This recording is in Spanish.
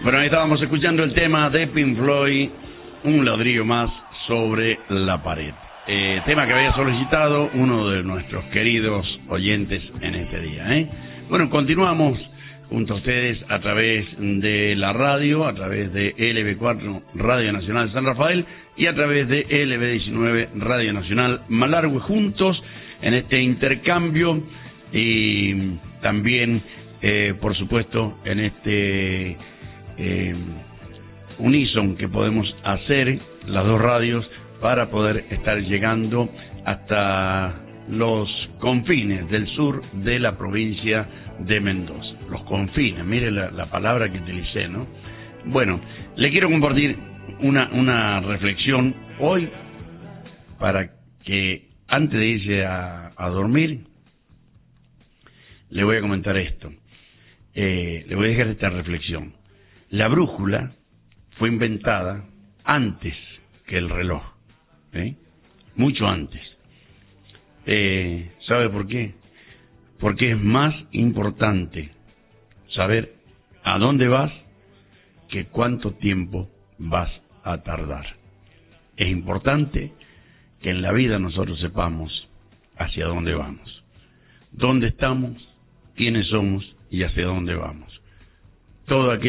Bueno, ahí estábamos escuchando el tema de Pink Floyd, Un ladrillo más sobre la pared. Tema que había solicitado uno de nuestros queridos oyentes en este día. Bueno, continuamos junto a ustedes a través de la radio, a través de LB4 Radio Nacional San Rafael y a través de LB19 Radio Nacional Malargüe, juntos en este intercambio y también, por supuesto, en este unísono que podemos hacer las dos radios para poder estar llegando hasta los confines del sur de la provincia de Mendoza. Los confines, mire la palabra que utilicé, ¿no? Bueno, le quiero compartir una reflexión hoy para que antes de irse a dormir le voy a comentar esto. Le voy a dejar esta reflexión. La brújula fue inventada antes que el reloj, mucho antes. ¿Sabe por qué? Porque es más importante saber a dónde vas que cuánto tiempo vas a tardar. Es importante que en la vida nosotros sepamos hacia dónde vamos, dónde estamos, quiénes somos y hacia dónde vamos. Todo aquello